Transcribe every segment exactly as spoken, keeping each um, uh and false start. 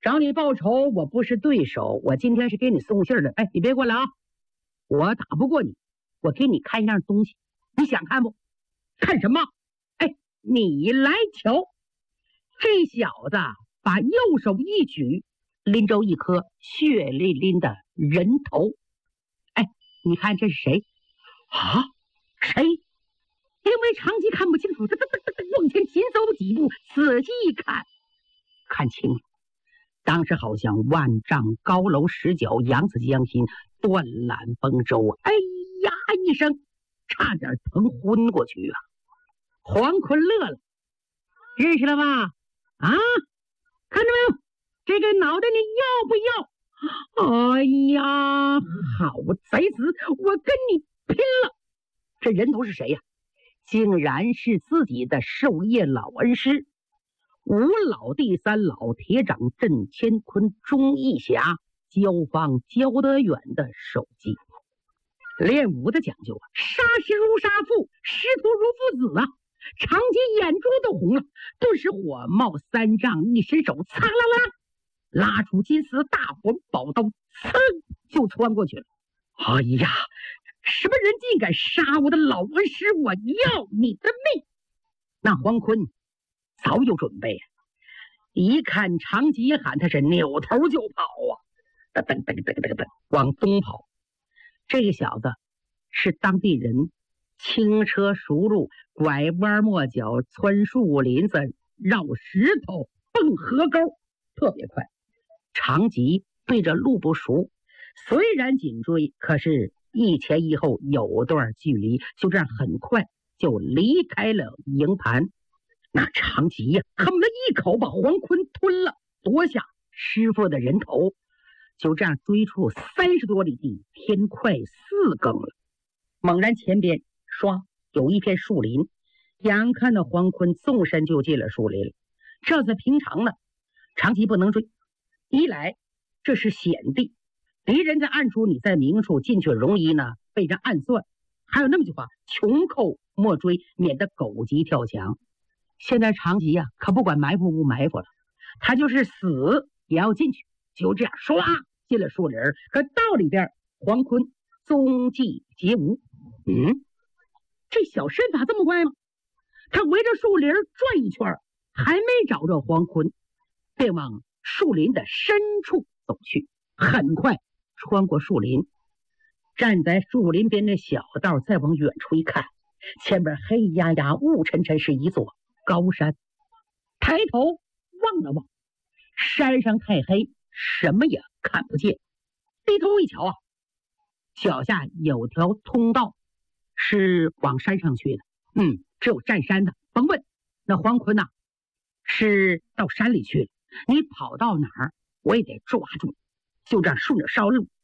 找你报仇，我不是对手，我今天是给你送信的。哎，你别过来啊！我打不过你，我给你看一样东西，你想看不？看什么？哎，你来瞧，这小子把右手一举，拎着一颗血淋淋的人头。哎，你看这是谁？啊，谁？因为长期看不清楚，他他他他往前紧走几步，仔细一看，看清了。当时好像万丈高楼十角，扬子江心，断缆崩舟。哎呀一声，差点疼昏过去啊！黄坤乐了，认识了吧？啊，看到没有？这个脑袋你要不要？哎呀，好贼子，我跟你拼了！这人头是谁呀？竟然是自己的授业老恩师，吴老第三老铁掌镇乾坤钟义侠，交方交得远的手机。练武的讲究啊，杀师如杀父，师徒如父子啊！长吉眼珠都红了，顿时火冒三丈，一伸手，擦啦啦，拉出金丝大火宝刀，噌就窜过去了。哎呀，什么人竟敢杀我的老恩师，我要你的命！那黄坤早有准备啊，一看长吉喊，他是扭头就跑啊，噔噔噔噔噔往东跑。这个小子是当地人，轻车熟路，拐弯抹角，穿树林子，绕石头，蹦河沟，特别快。长吉对着路不熟，虽然紧追，可是一前一后有段距离，就这样很快就离开了营盘。那长吉呀、啊，恨不得一口把黄坤吞了，夺下师傅的人头。就这样追出三十多里地，天快四更了。猛然前边唰有一片树林，眼看到黄坤纵身就进了树林。这在平常呢，长吉不能追，一来这是险地，敌人在暗处，你在明处，进去容易呢被人暗算。还有那么句话，穷寇莫追，免得狗急跳墙。现在长吉呀、啊，可不管埋伏不埋伏了，他就是死也要进去。就这样唰进了树林，可到里边黄坤踪迹皆无。嗯，这小身法这么快吗？他围着树林转一圈，还没找着黄坤，便往树林的深处走去。很快穿过树林，站在树林边的小道，再往远处一看，前边黑压压雾沉沉，是一座高山。抬头望了望，山上太黑，什么也看不见。低头一瞧啊，脚下有条通道，是往山上去的。嗯，只有占山的，甭问。那黄坤呐、啊，是到山里去了。你跑到哪儿，我也得抓住。就这样顺着烧路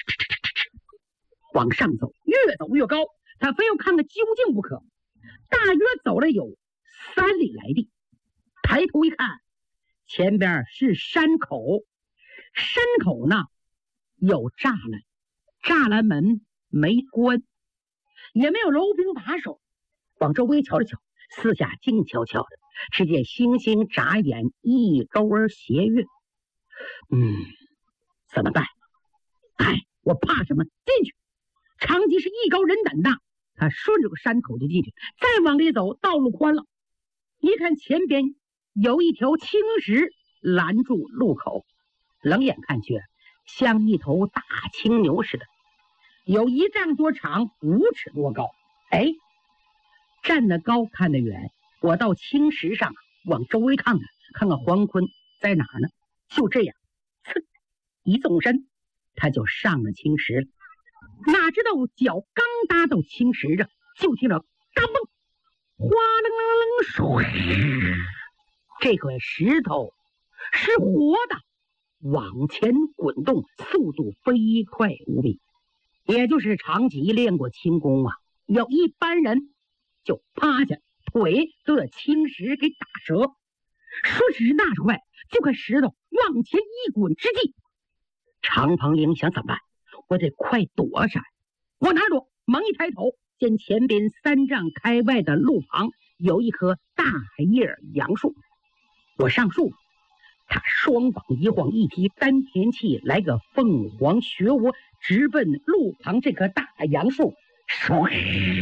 往上走，越走越高，他非要看个究竟不可。大约走了有三里来地，抬头一看，前边是山口，山口呢有栅栏，栅栏门没关，也没有楼兵把守。往周围瞧了瞧，四下静悄悄的，只见星星眨眼，一钩儿斜月。嗯，怎么办？哎，我怕什么？进去！长吉是艺高人胆大，他顺着个山口就进去。再往里走，道路宽了，一看前边有一条青石拦住路口，冷眼看去，像一头大青牛似的，有一丈多长，五尺多高。哎，站得高看得远，我到青石上往周围看看，看看黄坤在哪儿呢？就这样，噌一纵身，他就上了青石了。哪知道脚刚搭到青石上，就听着嘎嘣，哗楞楞楞，唰，这块石头是活的，往前滚动，速度飞快无比。也就是长吉练过轻功啊，有一般人就趴下，腿都得青石给打折。说时那时快，这块石头往前一滚之际，常鹏英想怎么办？我得快躲闪。往哪躲？猛一抬头，见前边三丈开外的路旁有一棵大叶杨树。我上树， 他双膀一晃一提丹田气，来个凤凰学窝，直奔路旁这棵大杨树，唰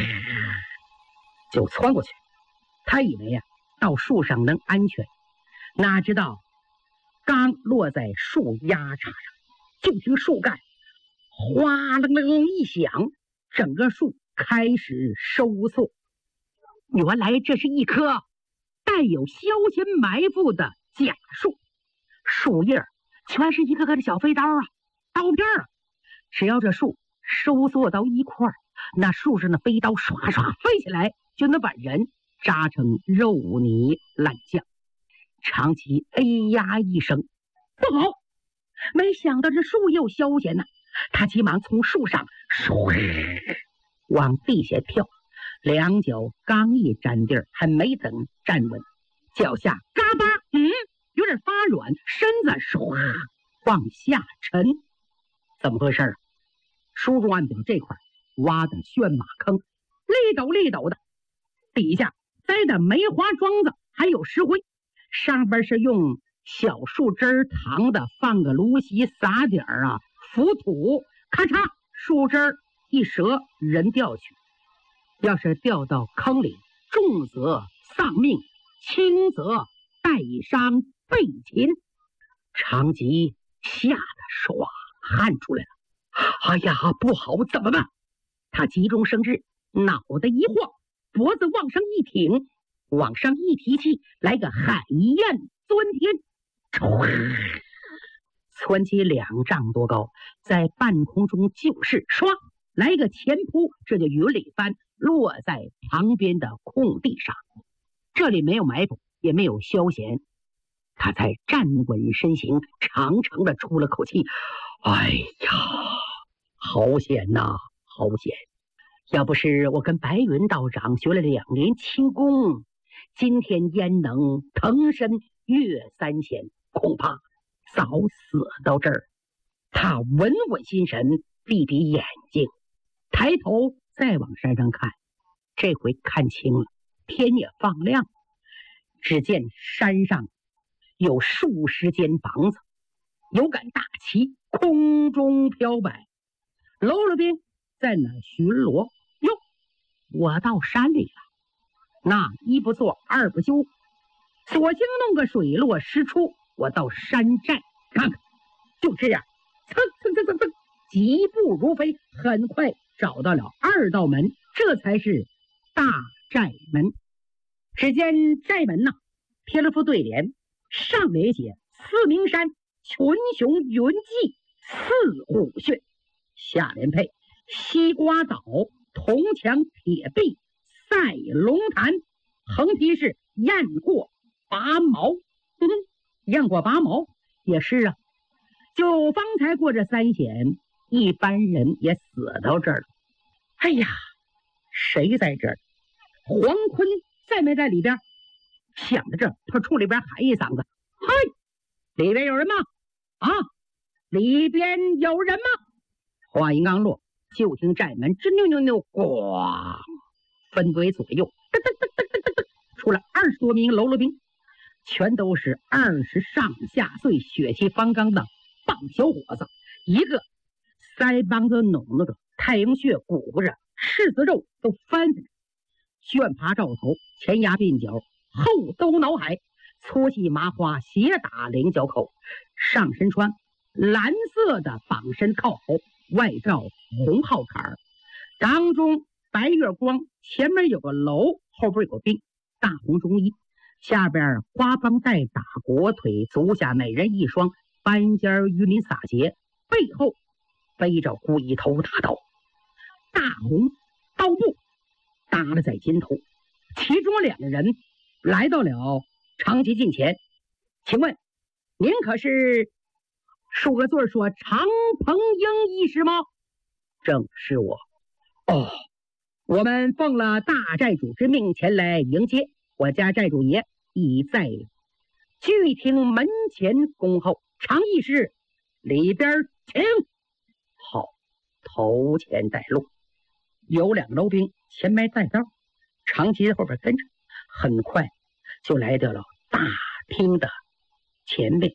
就窜过去。他以为呀、啊，到树上能安全，哪知道刚落在树丫茬上，就听树干哗楞楞一响，整个树开始收缩。原来这是一棵带有消遣埋伏的假树，树叶全是一个个的小飞刀啊，刀片啊。只要这树收缩到一块儿，那树上的飞刀唰唰飞起来，就能把人扎成肉泥烂酱。长崎哎呀一声，不好！没想到这树又消遣呢、啊，他急忙从树上往地下跳，两脚刚一沾地儿，还没等站稳，脚下嘎巴，嗯，有点发软，身子唰往下沉。怎么回事啊？书中暗表这块挖的旋马坑，立斗立斗的，底下栽的梅花桩子，还有石灰，上边是用小树枝糖的，放个芦席，撒点儿啊浮土，咔嚓，树枝一折，人掉去。要是掉到坑里，重则丧命，轻则带伤被擒。长吉吓得唰汗出来了。哎呀，不好，怎么办？他急中生智，脑袋一晃，脖子往上一挺，往上一提气，来个海燕钻天，窜起两丈多高，在半空中就是唰来个前扑，这就云里翻，落在旁边的空地上。这里没有埋伏，也没有消闲，他才站稳身形，长长的出了口气。哎呀，好险呐、啊，好险！要不是我跟白云道长学了两年轻功，今天焉能腾身越三险？恐怕早死到这儿。他稳稳心神，闭闭眼睛，抬头再往山上看，这回看清了，天也放亮。只见山上有数十间房子，有杆大旗空中飘摆，喽啰兵在那巡逻。哟，我到山里了，那一不做二不休，索性弄个水落石出，我到山寨看看。就这样，蹭蹭蹭蹭蹭，疾步如飞，很快找到了二道门，这才是大寨门。只见寨门呐、啊，贴了副对联，上联写四明山群雄云际四虎穴，下联配西瓜岛铜墙铁壁赛龙潭，横批是雁过拔毛。嗯，雁过拔毛也是啊，就方才过这三险，一般人也死到这儿了。哎呀，谁在这儿？黄坤在没在里边？想到这，他冲里边喊一嗓子：“嗨，里边有人吗？啊，里边有人吗？”话音刚落，就听寨门吱扭扭扭，咣，分堆左右，噔噔噔噔噔噔噔，出了二十多名喽啰兵，全都是二十上下岁、血气方刚的棒小伙子，一个腮帮子拢着，太阳穴鼓鼓着，柿子肉都翻着，旋爬照头，前压鬓角，后兜脑海，粗细麻花斜打菱角口，上身穿蓝色的绑身靠袍，外罩红号坎儿，当中白月光，前面有个楼，后边有个兵，大红中衣，下边花帮带打裹腿，足下每人一双斑尖鱼鳞洒鞋，背后背着骨一头大刀，大红刀布搭了在肩头。其中两个人来到了长吉近前，请问您可是数个字说常鹏英医师吗？正是我。哦，我们奉了大寨主之命前来迎接，我家寨主爷已在聚厅门前恭候，常医师里边请。好，头前带路。有两个楼兵前面带道，长吉在后边跟着，很快就来到了大厅的前面。